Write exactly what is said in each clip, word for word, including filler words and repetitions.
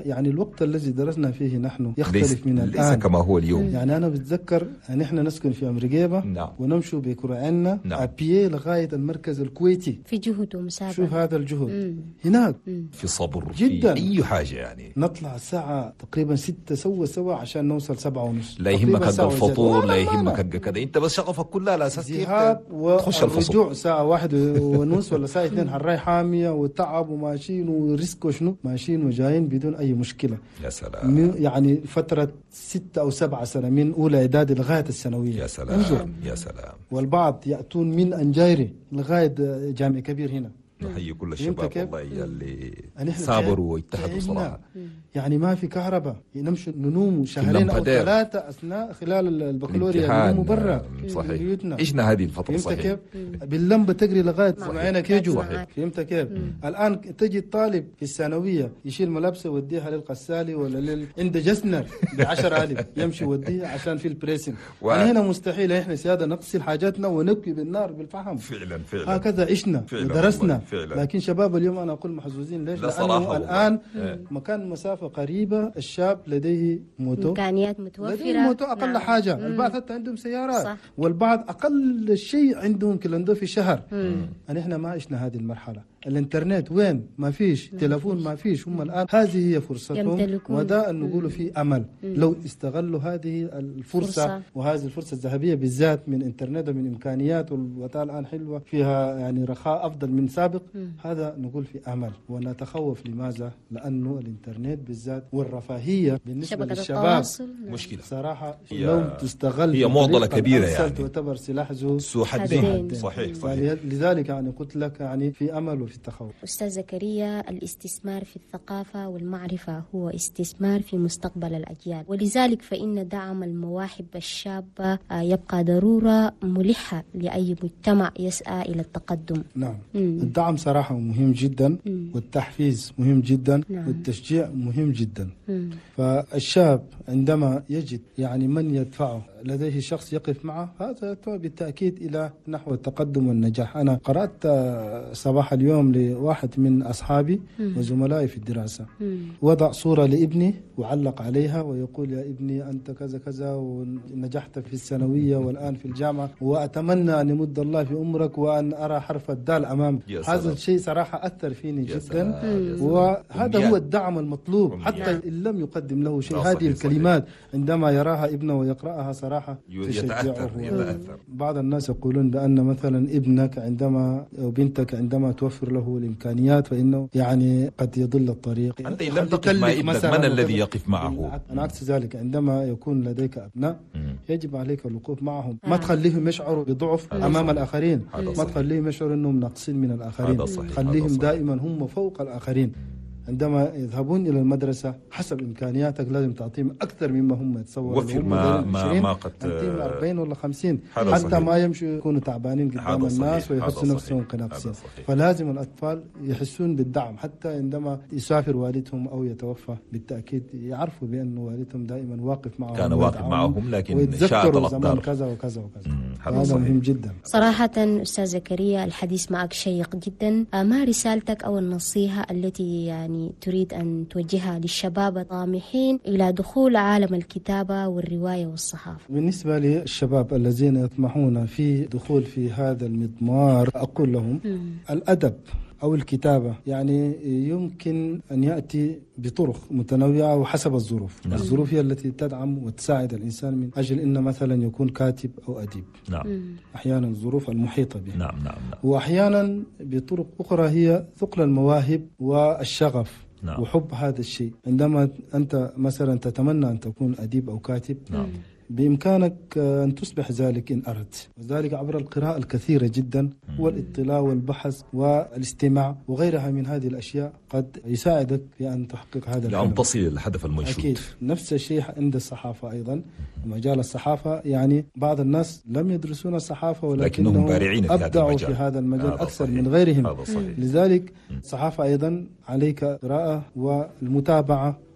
يعني الوقت الذي درسنا فيه نحن يختلف من ليس الآن، ليس كما هو اليوم. يعني أنا بتذكر أن إحنا نسكن في أمريكيبة، نعم. ونمشوا بكرعنا نعم. أبيي لغاية المركز الكويتي في جهد ومسافة. شوف هذا الجهد. مم. هناك مم. في صبر جدا. في أي حاجة، يعني نطلع الساعة تقريبا ستة سوا سوا عشان نوصل سبعة ونص. لا يهمك تقريباً ساعة الفطور، وزيادة. لا لا، لا، يهمك لا. كذا، انت بس شغفك كلها على اساس كيف ذهاب تخش الفصل. والرجوع ساعة واحد ونص ولا ساعة اثنين، حراي حامية وتعب وماشيين وريسك وشنو، ماشيين وجايين بدون أي مشكلة. يا سلام. يعني فترة ستة أو سبعة سنة من أولى إعدادي لغاية الثانوية. يا سلام يا سلام. والبعض يأتون من أنجايري لغاية جامع كبير هنا. نحيي كل الشباب والله اللي صابروا واتحدوا صراحة. يعني ما في كهرباء، نمشي ننوم شهرين أو ثلاثة أثناء خلال البكالوريا، ننوم برا. صحيح. إيشنا هذه الفترة صحيح. كيف؟ باللمبة تجري لغاية سمعينك يجوا. فهمت كيف؟ الآن تجي الطالب في الثانوية يشيل ملابسه وديها للغسالي ولا لل عند جسنر بعشر ألف يمشي وديها عشان في البريسن. و... يعني هنا مستحيل إحنا سيادة نغسل حاجاتنا ونبكي بالنار بالفحم. فعلا فعلا. هكذا عشنا ودرسنا. لكن شباب اليوم أنا أقول محظوظين ليش؟ لأنه الآن مكان مسافة قريبة، الشاب لديه موتو، إمكانيات متوفرة، لديه موتو أقل نعم. حاجة. مم. البعض حتى عندهم سيارات صح. والبعض أقل شيء عندهم كيلوندو في شهر. يعني إحنا ما عشنا هذه المرحلة. الانترنت وين؟ ما فيش. تلفون ما فيش. هم الآن هذه هي فرصتهم، وده نقول فيه أمل. مم. لو استغلوا هذه الفرصة فرصة. وهذه الفرصة الذهبية بالذات من انترنت ومن إمكانيات، والوطن الآن حلوة فيها يعني رخاء أفضل من سابق. مم. هذا نقول في أمل. ونتخوف لماذا؟ لأنه الانترنت بالذات والرفاهية بالنسبة للشباب مشكلة صراحة. لو تستغل هي معضلة كبيرة، يعني تعتبر سلاح ذو حدين. صحيح صحيح. لذلك يعني قلت لك يعني في أمل وفي التخوف. أستاذ زكريا، الاستثمار في الثقافة والمعرفة هو استثمار في مستقبل الأجيال، ولذلك فإن دعم المواهب الشابة يبقى ضرورة ملحة لأي مجتمع يسعى إلى التقدم. نعم. مم. الدعم صراحة مهم جدا. مم. والتحفيز مهم جدا. نعم. والتشجيع مهم جدا. مم. فالشاب عندما يجد يعني من يدفعه، لديه شخص يقف معه، هذا بالتأكيد إلى نحو التقدم والنجاح. أنا قرأت صباح اليوم لواحد من أصحابي مم. وزملائي في الدراسة، مم. وضع صورة لابني وعلق عليها ويقول يا ابني أنت كذا كذا ونجحت في الثانوية والآن في الجامعة، وأتمنى أن يمد الله في عمرك وأن أرى حرف الدال أمام. هذا الشيء صراحة أثر فيني جدا، وهذا هو الدعم المطلوب حتى إن لم يقدم له شيء. هذه الكلمات عندما يراها ابنه ويقرأها صراحة يتأثر. بعض الناس يقولون بأن مثلا ابنك عندما أو بنتك عندما توفر له الإمكانيات فإنه يعني قد يضل الطريق. أنت إن لم تقف مع ابنك من الذي يقف معه؟ أنا عكس ذلك، عندما يكون لديك أبناء يجب عليك الوقوف معهم. ما تخليهم يشعروا بضعف أمام الآخرين، ما تخليهم يشعروا أنهم ناقصين من الآخرين، خليهم دائما هم فوق الآخرين. عندما يذهبون إلى المدرسة حسب إمكانياتك لازم تعطيهم أكثر مما هم يتصورون. وفر ما ما ما قد أربعين ولا خمسين حتى صحيح. ما يمشوا يكونوا تعبانين قدام الناس ويحسوا نفسهم كناقصين. فلازم الأطفال يحسون بالدعم حتى عندما يسافر والدهم أو يتوفى، بالتأكيد يعرفوا بأن والدهم دائما واقف معهم، كان واقف معهم، لكن ويتذكروا زمان كذا وكذا وكذا. هذا مهم جدا صراحة. أستاذ زكريا، الحديث معك شيق جدا. ما رسالتك أو النصيحة التي يعني تريد أن توجهها للشباب الطامحين إلى دخول عالم الكتابة والرواية والصحافة؟ بالنسبة للشباب الذين يطمحون في دخول في هذا المضمار أقول لهم م. الأدب أو الكتابة يعني يمكن أن يأتي بطرق متنوعة وحسب الظروف. نعم. الظروف هي التي تدعم وتساعد الإنسان من أجل أن مثلا يكون كاتب أو أديب. نعم. أحيانا الظروف المحيطة به. نعم. نعم. نعم. وأحيانا بطرق أخرى هي ثقل المواهب والشغف. نعم. وحب هذا الشيء. عندما أنت مثلا تتمنى أن تكون أديب أو كاتب، نعم. بإمكانك أن تصبح ذلك إن أردت، وذلك عبر القراءة الكثيرة جدا والاطلاع والبحث والاستماع وغيرها من هذه الأشياء قد يساعدك في أن تحقق هذا الحلم، لأن تصل للهدف المنشود. أكيد. نفس الشيء عند الصحافة أيضا. مجال الصحافة يعني بعض الناس لم يدرسون الصحافة ولكنهم بارعين أبدعوا في هذا المجال أكثر صحيح. من غيرهم. لذلك الصحافة أيضا عليك قراءة والمتابعة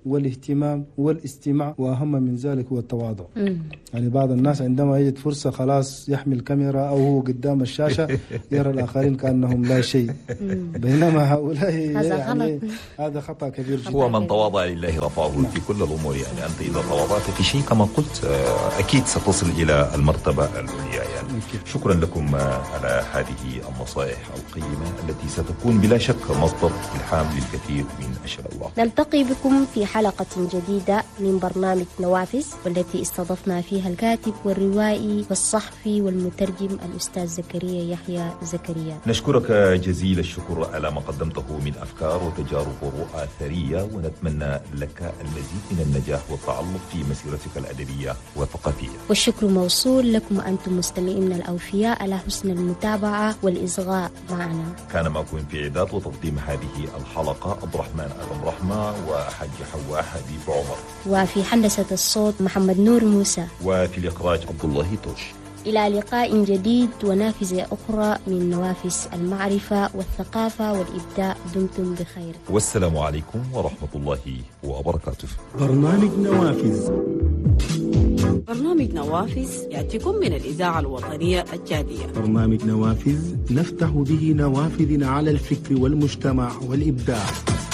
والاهتمام والاستماع، وأهم من ذلك هو التواضع. يعني بعض الناس عندما يجد فرصة خلاص يحمل كاميرا أو هو قدام الشاشة يرى الآخرين كأنهم لا شيء، بينما هؤلاء يعني هذا خطأ كبير جدا. هو من تواضع لله رفعه في كل الأمور. يعني أنت إذا تواضعت في شيء كما قلت أكيد ستصل إلى المرتبة العليا. يعني شكرا لكم على هذه النصائح القيمة التي ستكون بلا شك مصدر إلهام للكثير من أشياء الله. نلتقي بكم في حلقة جديدة من برنامج نوافذ، والتي استضفنا فيها الكاتب والروائي والصحفي والمترجم الأستاذ زكريا يحيى زكريا. نشكرك جزيل الشكر على ما قدمته من أفكار وتجارب ورؤى ثرية، ونتمنى لك المزيد من النجاح والتعلق في مسيرتك الأدبية والثقافية. والشكر موصول لكم أنتم مستمعين الأوفياء على حسن المتابعة والإصغاء معنا. كان معكم في إعداد وتقديم هذه الحلقة عبد الرحمن آدم رحمة وحاج حواء حبيب عمر، وفي هندسة الصوت محمد نور موسى، وفي الإخراج عبد الله توش. إلى لقاء جديد ونافذة أخرى من نوافذ المعرفة والثقافة والإبداع. دمتم بخير، والسلام عليكم ورحمة الله وبركاته. برنامج نوافذ برنامج نوافذ يأتيكم من الإذاعة الوطنية الجادية. برنامج نوافذ نفتح به نوافذ على الفكر والمجتمع والإبداع.